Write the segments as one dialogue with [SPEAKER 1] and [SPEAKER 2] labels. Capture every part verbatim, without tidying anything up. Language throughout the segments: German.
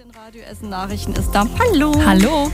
[SPEAKER 1] Radio Essen Nachrichten ist da. Hallo.
[SPEAKER 2] Hallo.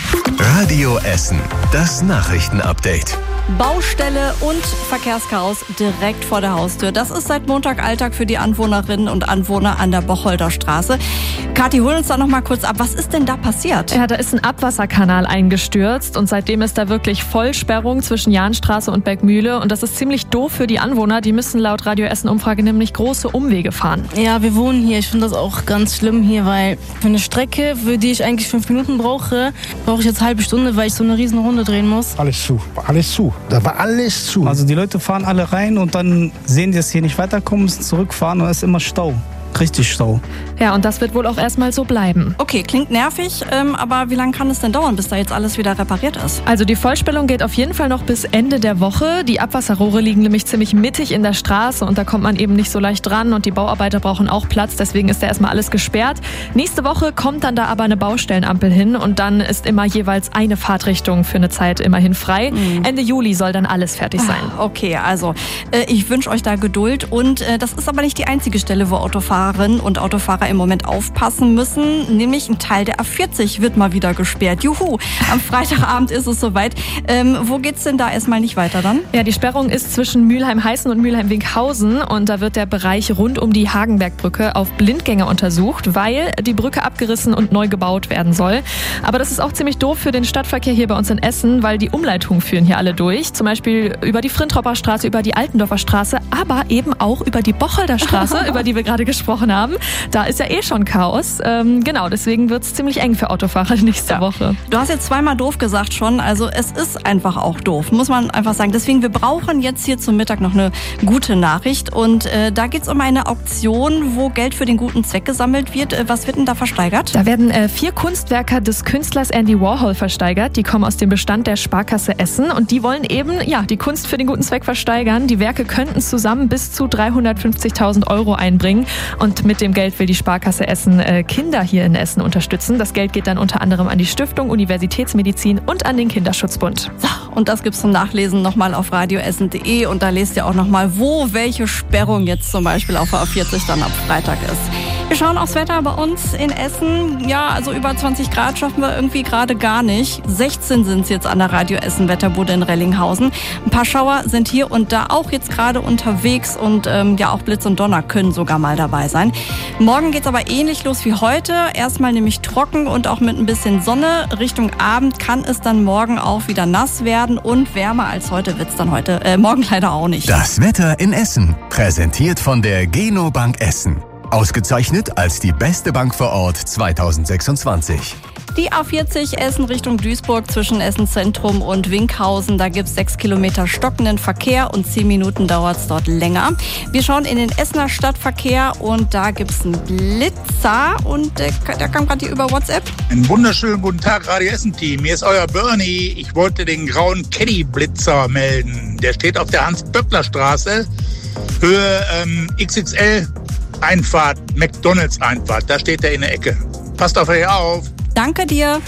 [SPEAKER 3] Radio Essen, das Nachrichtenupdate.
[SPEAKER 1] Baustelle und Verkehrschaos direkt vor der Haustür. Das ist seit Montag Alltag für die Anwohnerinnen und Anwohner an der Bocholder Straße. Kathi, hol uns da noch mal kurz ab. Was ist denn da passiert?
[SPEAKER 2] Ja, da ist ein Abwasserkanal eingestürzt und seitdem ist da wirklich Vollsperrung zwischen Jahnstraße und Bergmühle. Und das ist ziemlich doof für die Anwohner. Die müssen laut Radio Essen Umfrage nämlich große Umwege fahren.
[SPEAKER 4] Ja, wir wohnen hier. Ich finde das auch ganz schlimm hier, weil für eine Strecke, für die ich eigentlich fünf Minuten brauche, brauche ich jetzt eine halbe Stunde, weil ich so eine riesen Runde drehen muss.
[SPEAKER 5] Alles zu, alles zu. Da war alles zu.
[SPEAKER 6] Also die Leute fahren alle rein und dann sehen die, dass hier nicht weiterkommen, müssen zurückfahren und es ist immer Stau. Richtig Stau.
[SPEAKER 2] Ja, und das wird wohl auch erstmal so bleiben.
[SPEAKER 1] Okay, klingt nervig, ähm, aber wie lange kann es denn dauern, bis da jetzt alles wieder repariert ist?
[SPEAKER 2] Also die Vollsperrung geht auf jeden Fall noch bis Ende der Woche. Die Abwasserrohre liegen nämlich ziemlich mittig in der Straße und da kommt man eben nicht so leicht dran und die Bauarbeiter brauchen auch Platz, deswegen ist da erstmal alles gesperrt. Nächste Woche kommt dann da aber eine Baustellenampel hin und dann ist immer jeweils eine Fahrtrichtung für eine Zeit immerhin frei. Mhm. Ende Juli soll dann alles fertig sein.
[SPEAKER 1] Okay, also äh, ich wünsche euch da Geduld und äh, das ist aber nicht die einzige Stelle, wo Autofahrer und Autofahrer im Moment aufpassen müssen, nämlich ein Teil der A vierzig wird mal wieder gesperrt. Juhu, am Freitagabend ist es soweit. Ähm, wo geht's denn da erstmal nicht weiter dann?
[SPEAKER 2] Ja, die Sperrung ist zwischen Mülheim-Heißen und Mülheim-Winkhausen und da wird der Bereich rund um die Hagenbergbrücke auf Blindgänger untersucht, weil die Brücke abgerissen und neu gebaut werden soll. Aber das ist auch ziemlich doof für den Stadtverkehr hier bei uns in Essen, weil die Umleitungen führen hier alle durch, zum Beispiel über die Frintropper Straße, über die Altendorfer Straße, aber eben auch über die Bocholder Straße, über die wir gerade gesprochen haben. Da ist ja eh schon Chaos. Ähm, genau, deswegen wird es ziemlich eng für Autofahrer nächste ja. Woche.
[SPEAKER 1] Du hast jetzt zweimal doof gesagt schon, also es ist einfach auch doof, muss man einfach sagen. Deswegen, wir brauchen jetzt hier zum Mittag noch eine gute Nachricht und äh, da geht es um eine Auktion, wo Geld für den guten Zweck gesammelt wird. Äh, was wird denn da versteigert?
[SPEAKER 2] Da werden äh, vier Kunstwerke des Künstlers Andy Warhol versteigert. Die kommen aus dem Bestand der Sparkasse Essen und die wollen eben ja die Kunst für den guten Zweck versteigern. Die Werke könnten zusammen bis zu dreihundertfünfzigtausend Euro einbringen und mit dem Geld will die Sparkasse Essen äh, Kinder hier in Essen unterstützen. Das Geld geht dann unter anderem an die Stiftung Universitätsmedizin und an den Kinderschutzbund.
[SPEAKER 1] So, und das gibt's zum Nachlesen nochmal auf radioessen punkt de und da lest ihr auch nochmal, wo welche Sperrung jetzt zum Beispiel auf der A vierzig dann ab Freitag ist. Wir schauen aufs Wetter bei uns in Essen. Ja, also über zwanzig Grad schaffen wir irgendwie gerade gar nicht. sechzehn sind es jetzt an der Radio Essen Wetterbude in Rellinghausen. Ein paar Schauer sind hier und da auch jetzt gerade unterwegs und ähm, ja auch Blitz und Donner können sogar mal dabei sein. Morgen geht's aber ähnlich los wie heute. Erstmal nämlich trocken und auch mit ein bisschen Sonne. Richtung Abend kann es dann morgen auch wieder nass werden und wärmer als heute wird's dann heute, äh, morgen leider auch nicht.
[SPEAKER 3] Das Wetter in Essen, präsentiert von der Geno Bank Essen. Ausgezeichnet als die beste Bank vor Ort zweitausendsechsundzwanzig.
[SPEAKER 1] Die A vierzig Essen Richtung Duisburg zwischen Essen Zentrum und Winkhausen. Da gibt es sechs Kilometer stockenden Verkehr und zehn Minuten dauert es dort länger. Wir schauen in den Essener Stadtverkehr und da gibt es einen Blitzer und der, der kam gerade hier über WhatsApp.
[SPEAKER 7] Einen wunderschönen guten Tag, Radio Essen-Team. Hier ist euer Bernie. Ich wollte den grauen Caddy-Blitzer melden. Der steht auf der Hans-Böckler-Straße, Höhe ähm, X X L Einfahrt, McDonalds-Einfahrt. Da steht er in der Ecke. Passt auf euch auf.
[SPEAKER 1] Danke dir.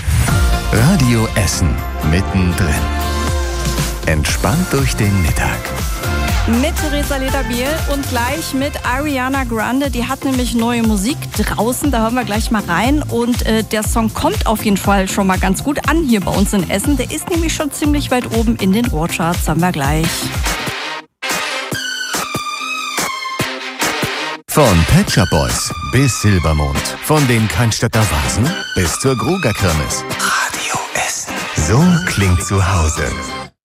[SPEAKER 3] Radio Essen, mittendrin. Entspannt durch den Mittag.
[SPEAKER 1] Mit Theresa Lederbiel und gleich mit Ariana Grande. Die hat nämlich neue Musik draußen, da hören wir gleich mal rein. Und äh, der Song kommt auf jeden Fall schon mal ganz gut an hier bei uns in Essen. Der ist nämlich schon ziemlich weit oben in den Roadcharts, haben wir gleich.
[SPEAKER 3] Von Pet Shop Boys bis Silbermond. Von den Cannstatter Vasen bis zur Gruger Kirmes. Radio Essen. So klingt zu Hause.